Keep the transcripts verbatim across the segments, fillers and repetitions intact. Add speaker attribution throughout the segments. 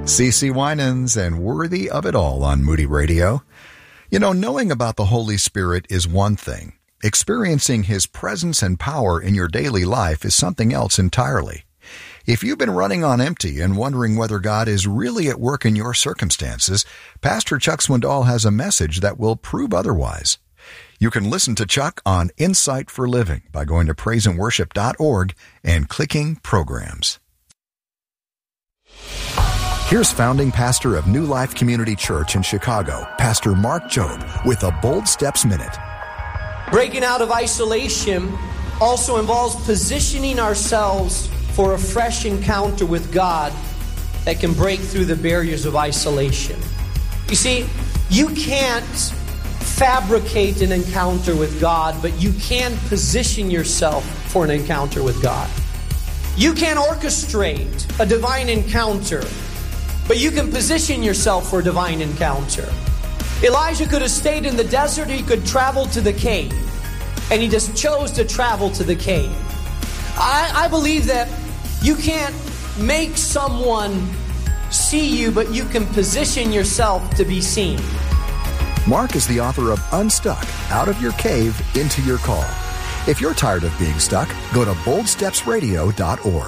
Speaker 1: CeCe Winans and Worthy of It All on Moody Radio. You know, knowing about the Holy Spirit is one thing. Experiencing His presence and power in your daily life is something else entirely. If you've been running on empty and wondering whether God is really at work in your circumstances, Pastor Chuck Swindoll has a message that will prove otherwise. You can listen to Chuck on Insight for Living by going to praise and worship dot org and clicking Programs. Here's founding pastor of New Life Community Church in Chicago, Pastor Mark Jobe, with a Bold Steps Minute.
Speaker 2: Breaking out of isolation also involves positioning ourselves for a fresh encounter with God that can break through the barriers of isolation. You see, you can't fabricate an encounter with God, but you can position yourself for an encounter with God. You can orchestrate a divine encounter, but you can position yourself for a divine encounter. Elijah could have stayed in the desert, he could travel to the cave, and he just chose to travel to the cave. I, I believe that you can't make someone see you, but you can position yourself to be seen.
Speaker 1: Mark is the author of Unstuck, Out of Your Cave, Into Your Call. If you're tired of being stuck, go to bold steps radio dot org.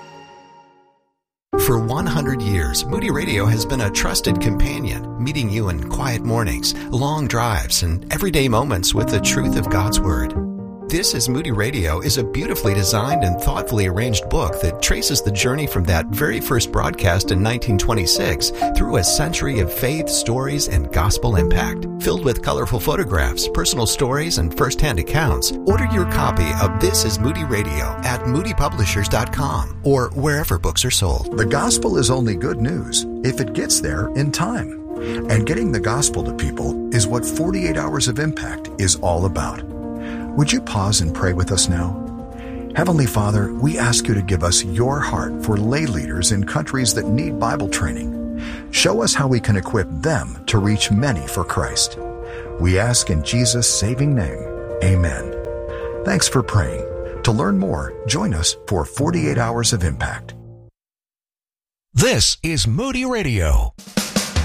Speaker 3: For one hundred years, Moody Radio has been a trusted companion, meeting you in quiet mornings, long drives, and everyday moments with the truth of God's Word. This is Moody Radio is a beautifully designed and thoughtfully arranged book that traces the journey from that very first broadcast in nineteen twenty-six through a century of faith, stories, and gospel impact. Filled with colorful photographs, personal stories, and first-hand accounts, order your copy of This is Moody Radio at moody publishers dot com or wherever books are sold.
Speaker 1: The gospel is only good news if it gets there in time. And getting the gospel to people is what forty-eight Hours of Impact is all about. Would you pause and pray with us now? Heavenly Father, we ask you to give us your heart for lay leaders in countries that need Bible training. Show us how we can equip them to reach many for Christ. We ask in Jesus' saving name, amen. Thanks for praying. To learn more, join us for forty-eight Hours of Impact.
Speaker 4: This is Moody Radio.